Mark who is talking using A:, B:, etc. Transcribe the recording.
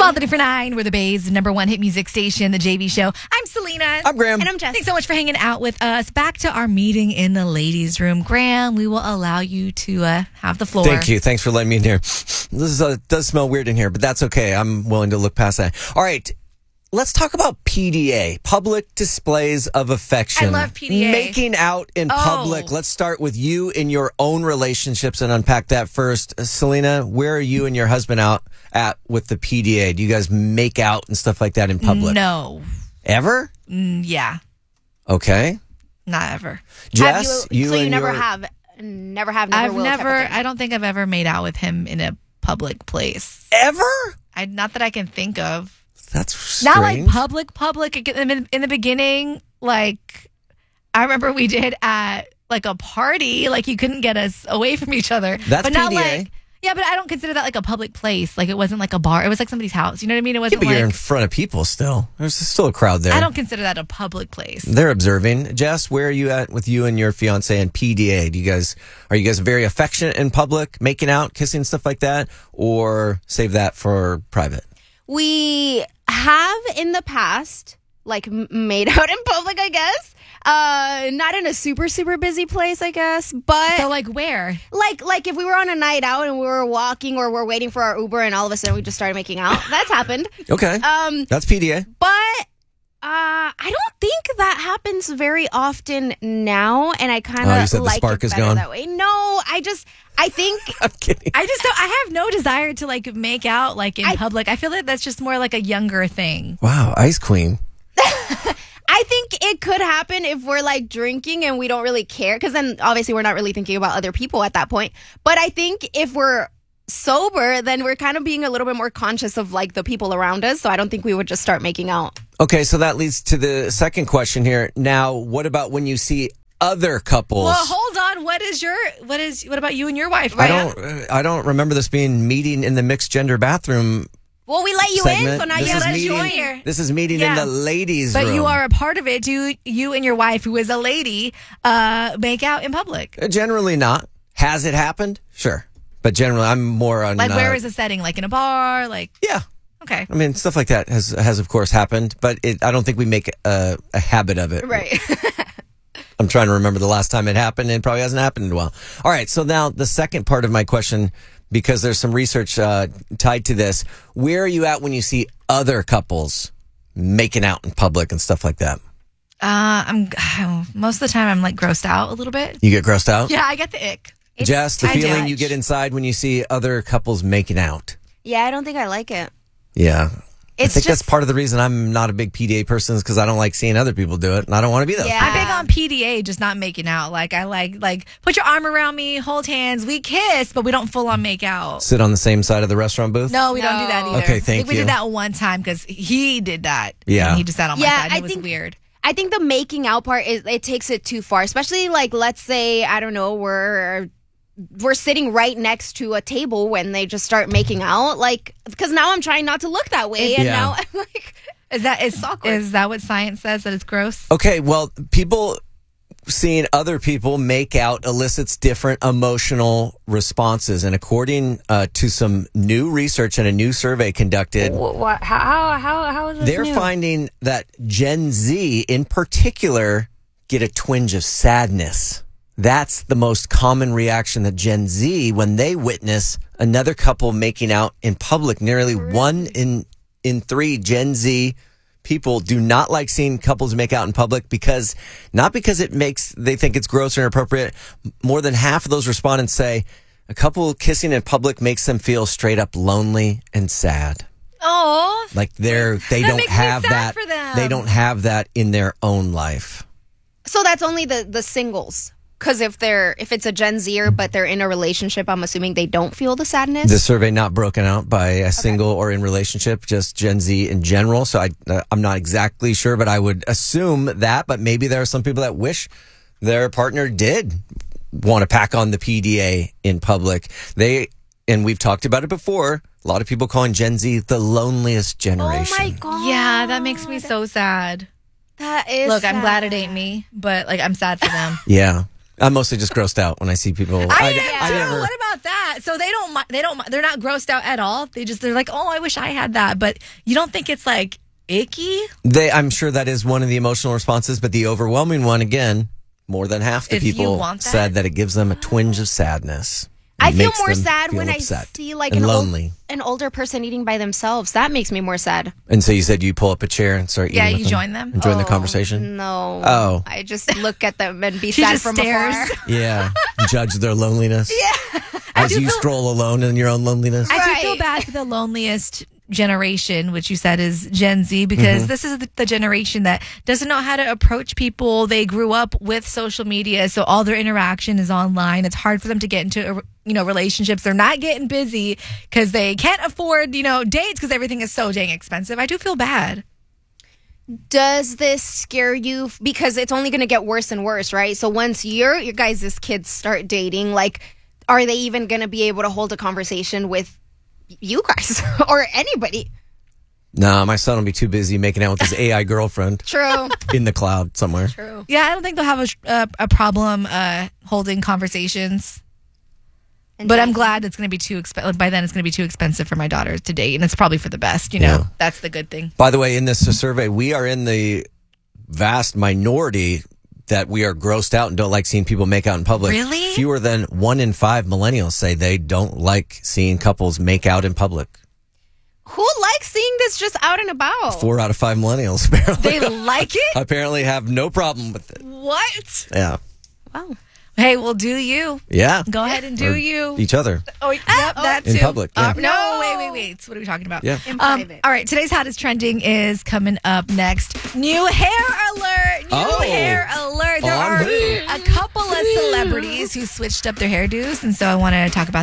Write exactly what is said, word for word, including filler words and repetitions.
A: Quality for Nine. We're the Bay's number one hit music station, the J V Show. I'm Selena.
B: I'm Graham.
C: And I'm Jess.
A: Thanks so much for hanging out with us. Back to our meeting in the ladies' room. Graham, we will allow you to uh, have the floor.
B: Thank you. Thanks for letting me in here. This is, uh, does smell weird in here, but that's okay. I'm willing to look past that. All right. Let's talk about P D A, public displays of affection.
A: I love P D A.
B: Making out in
A: Oh.
B: public. Let's start with you in your own relationships and unpack that first. Uh, Selena, where are you and your husband out at with the P D A? Do you guys make out and stuff like that in public?
A: No.
B: Ever?
A: Mm, yeah.
B: Okay.
A: Not ever.
B: Jess,
C: have you,
B: you
C: so you
B: and
C: never
B: your...
C: have, never have, never
A: I've
C: will. type of
A: never,
C: thing.
A: I don't think I've ever made out with him in a public place.
B: Ever?
A: I, not that I can think of.
B: That's strange.
A: Not like public, public. In, in the beginning, like, I remember we did at like a party, like you couldn't get us away from each other.
B: That's
A: but not
B: P D A.
A: like, yeah, but I don't consider that like a public place. Like it wasn't like a bar. It was like somebody's house. You know what I mean? It
B: Yeah,
A: wasn't
B: but
A: like,
B: you're in front of people still. There's still a crowd there.
A: I don't consider that a public place.
B: They're observing. Jess, where are you at with you and your fiance and P D A? Do you guys are you guys very affectionate in public, making out, kissing, stuff like that, or save that for private?
C: We have in the past, like, m- made out in public, I guess. Uh, not in a super, super busy place, I guess. But,
A: So like where?
C: like, like if we were on a night out and we were walking or we're waiting for our Uber and all of a sudden we just started making out. That's happened.
B: Okay,
C: Um,
B: that's P D A.
C: But uh, I don't think that happens very often now, and I kind
B: Oh, you
C: of
B: said the
C: like
B: spark
C: it
B: is
C: better
B: gone?
C: that way. No, I just I think
B: I'm kidding.
A: I just don't, I have no desire to like make out like in
C: I-
A: public. I feel like that's just more like a younger thing.
B: Wow, Ice Queen.
C: I think it could happen if we're like drinking and we don't really care, because then obviously we're not really thinking about other people at that point. But I think if we're sober, then we're kind of being a little bit more conscious of like the people around us. So I don't think we would just start making out.
B: Okay, so that leads to the second question here. Now, what about when you see other couples?
A: Well, hold on. What is your what is what about you and your wife?
B: I
A: Graham?
B: don't. uh, I don't remember this being meeting in the mixed gender bathroom
C: Well, we let you
B: segment.
C: in, so now
B: this
C: you
B: is
C: gotta
B: meeting,
C: join here.
B: This is meeting
A: Yeah.
B: in the ladies'
A: But
B: room.
A: you are a part of it. Do you and your wife, who is a lady, uh, make out in public?
B: Uh, Generally not. Has it happened? Sure, but generally I'm more on.
A: Like,
B: uh,
A: where is the setting? Like in a bar? Like,
B: Yeah.
A: okay.
B: I mean, stuff like that has has of course happened, but it, I don't think we make a, a habit of it.
C: Right.
B: I'm trying to remember the last time it happened, and it probably hasn't happened in a while. All right, so now the second part of my question, because there's some research uh, tied to this. Where are you at when you see other couples making out in public and stuff like that?
A: Uh, I'm most of the time I'm like grossed out a little bit.
B: You get grossed out?
A: Yeah, I get the ick.
C: It's
B: Jess, the
A: I do.
B: feeling you get inside when you see other couples making out.
C: Yeah, I don't think I like it.
B: Yeah. I
C: It's
B: think that's
C: just-
B: part of the reason I'm not a big P D A person is because I don't like seeing other people do it, and I don't want to be those
C: Yeah.
B: people.
A: I'm big on P D A, just not making out. Like I like like put your arm around me, hold hands, we kiss, but we don't full on make out.
B: Sit on the same side of the restaurant booth?
A: No, we don't do that
C: No.
A: either.
B: Okay,
A: I
B: thank
A: think we
B: you.
A: did that one time because he did that.
B: Yeah.
A: and he just sat on my
C: Yeah,
A: side. And
C: I
A: it was
C: think-
A: weird.
C: I think the making out part is it takes it too far, especially like let's say I don't know we're we're sitting right next to a table when they just start making out, like because now I'm trying not to look that way, and
B: Yeah.
C: now I'm like
A: Is that is,
C: awkward.
A: is that what science says, that it's gross?
B: Okay, well, people seeing other people make out elicits different emotional responses. And according uh, to some new research and a new survey conducted,
C: what? How how how is this
B: they're
C: new?
B: finding that Gen Z in particular get a twinge of sadness. That's the most common reaction that Gen Z, when they witness another couple making out in public, nearly one in in three Gen Z people do not like seeing couples make out in public because, not because it makes, they think it's gross or inappropriate. More than half of those respondents say a couple kissing in public makes them feel straight up lonely and sad.
A: Oh,
B: Like they're, they
A: That
B: don't
A: makes me
B: have
A: sad
B: that,
A: for them.
B: they don't have that in their own life.
C: So that's only the the singles. Because if they're if it's a Gen Zer but they're in a relationship, I'm assuming they don't feel the sadness.
B: The survey not broken out by a single or in relationship, just Gen Z in general. So I, uh, I'm not exactly sure, but I would assume that. But maybe there are some people that wish their partner did want to pack on the P D A in public. They, and we've talked about it before, a lot of people calling Gen Z the loneliest generation.
C: Oh my god!
A: yeah, that makes me so sad.
C: That is.
A: Look, I'm glad
C: sad.
A: it ain't me, but like I'm sad for them.
B: Yeah. I'm mostly just grossed out when I see people.
A: I,
B: I,
A: am
B: I
A: too.
B: never.
A: What about that? So they don't. mi- They don't. mi- They're not grossed out at all. They just. They're like, oh, I wish I had that. But you don't think it's like icky?
B: They, I'm sure that is one of the emotional responses, but the overwhelming one, again, more than half the
A: If you
B: people
A: want that?
B: said that it gives them a twinge of sadness.
C: I
B: It
C: feel
B: makes
C: more
B: them
C: sad
B: feel
C: when
B: upset
C: I see like
B: and
C: an, old,
B: lonely.
C: an older person eating by themselves. That makes me more sad.
B: And so you said you pull up a chair and start eating
A: Yeah,
B: with
A: you
B: them
A: join them?
B: and join the
C: Oh,
B: conversation.
C: No.
B: Oh.
C: I just look at them and be
A: She
C: sad
A: just
C: from
A: stares.
C: afar.
B: Yeah, judge their loneliness. Yeah, as
A: do
B: you
A: feel-
B: stroll alone in your own loneliness.
A: I do feel
C: Right.
A: bad for the loneliest generation, which you said is Gen Z, because
B: Mm-hmm.
A: this is the, the generation that doesn't know how to approach people. They grew up with social media, so all their interaction is online. It's hard for them to get into, you know, relationships. They're not getting busy because they can't afford, you know, dates because everything is so dang expensive. I do feel bad.
C: Does this scare you? Because it's only going to get worse and worse, right? So once your your guys' kids start dating, like, are they even going to be able to hold a conversation with you guys or anybody?
B: Nah, my son will be too busy making out with his A I girlfriend
C: True.
B: in the cloud somewhere.
C: True.
A: Yeah, I don't think they'll have a, sh- a, a problem uh, holding conversations.
C: And
A: But I'm
C: dating.
A: glad it's going to be too expensive. By then, it's going to be too expensive for my daughter to date, and it's probably for the best. You know,
B: Yeah.
A: that's the good thing.
B: By the way, in this survey, we are in the vast minority that we are grossed out and don't like seeing people make out in public.
A: Really?
B: Fewer than one in five millennials say they don't like seeing couples make out in public.
C: Who likes seeing this just out and about?
B: Four out of five millennials apparently,
A: They like it?
B: apparently have no problem with it.
A: What?
B: Yeah.
C: Wow.
A: Hey, well, do you.
B: Yeah.
A: Go ahead and do
B: Or
A: you.
B: Each other.
A: Oh, yep, that
B: In
A: too.
B: public, yeah.
A: Uh, no,
C: No.
A: wait, wait, wait. What are we talking about?
B: Yeah.
C: In
A: Um,
C: private.
A: all right, today's hottest trending is coming up next. New hair alert! New
B: Oh.
A: hair alert! There
B: On
A: are
B: who?
A: a couple of celebrities who switched up their hairdos, and so I want to talk about